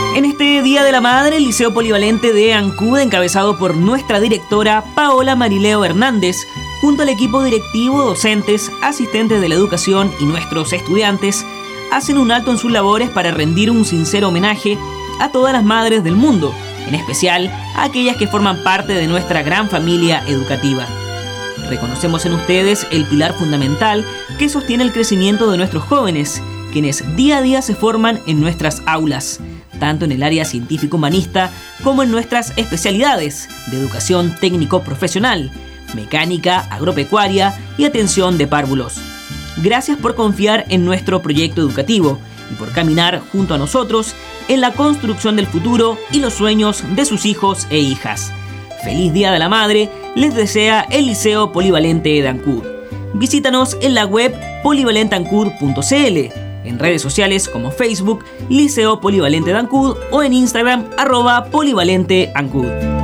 En este Día de la Madre, el Liceo Polivalente de Ancud, encabezado por nuestra directora Paola Marileo Hernández, junto al equipo directivo, docentes, asistentes de la educación y nuestros estudiantes, hacen un alto en sus labores para rendir un sincero homenaje a todas las madres del mundo, en especial a aquellas que forman parte de nuestra gran familia educativa. Reconocemos en ustedes el pilar fundamental que sostiene el crecimiento de nuestros jóvenes, quienes día a día se forman en nuestras aulas, tanto en el área científico-humanista como en nuestras especialidades de educación técnico-profesional, mecánica, agropecuaria y atención de párvulos. Gracias por confiar en nuestro proyecto educativo y por caminar junto a nosotros en la construcción del futuro y los sueños de sus hijos e hijas. Feliz Día de la Madre les desea el Liceo Polivalente de Ancud. Visítanos en la web polivalenteancud.cl, en redes sociales como Facebook, Liceo Polivalente de Ancud, o en Instagram, @polivalenteancud.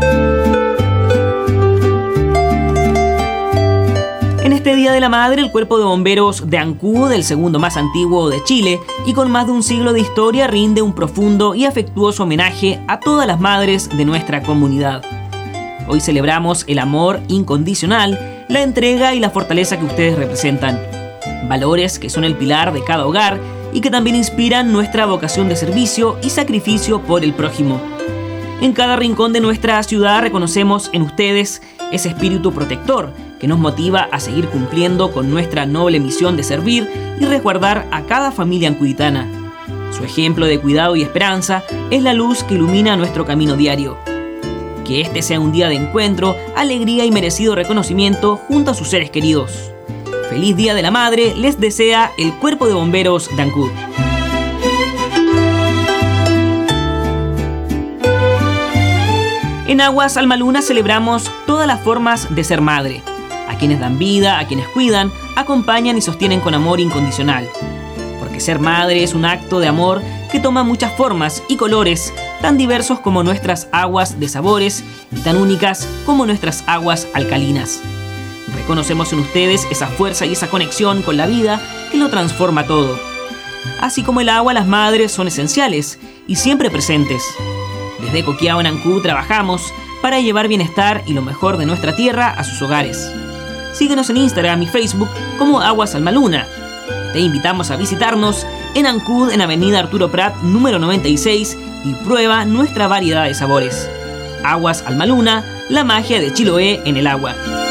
En este Día de la Madre, el Cuerpo de Bomberos de Ancud, el segundo más antiguo de Chile y con más de un siglo de historia, rinde un profundo y afectuoso homenaje a todas las madres de nuestra comunidad. Hoy celebramos el amor incondicional, la entrega y la fortaleza que ustedes representan. Valores que son el pilar de cada hogar y que también inspiran nuestra vocación de servicio y sacrificio por el prójimo. En cada rincón de nuestra ciudad reconocemos en ustedes ese espíritu protector que nos motiva a seguir cumpliendo con nuestra noble misión de servir y resguardar a cada familia ancuditana. Su ejemplo de cuidado y esperanza es la luz que ilumina nuestro camino diario. Que este sea un día de encuentro, alegría y merecido reconocimiento junto a sus seres queridos. Feliz Día de la Madre les desea el Cuerpo de Bomberos de Ancud. En Aguas Alma Luna celebramos todas las formas de ser madre. A quienes dan vida, a quienes cuidan, acompañan y sostienen con amor incondicional. Porque ser madre es un acto de amor que toma muchas formas y colores, tan diversos como nuestras aguas de sabores y tan únicas como nuestras aguas alcalinas. Reconocemos en ustedes esa fuerza y esa conexión con la vida que lo transforma todo. Así como el agua, las madres son esenciales y siempre presentes. Desde Coquimbo en Ancud trabajamos para llevar bienestar y lo mejor de nuestra tierra a sus hogares. Síguenos en Instagram y Facebook como Aguas Alma Luna. Te invitamos a visitarnos en Ancud, en Avenida Arturo Prat, número 96, y prueba nuestra variedad de sabores. Aguas Alma Luna, la magia de Chiloé en el agua.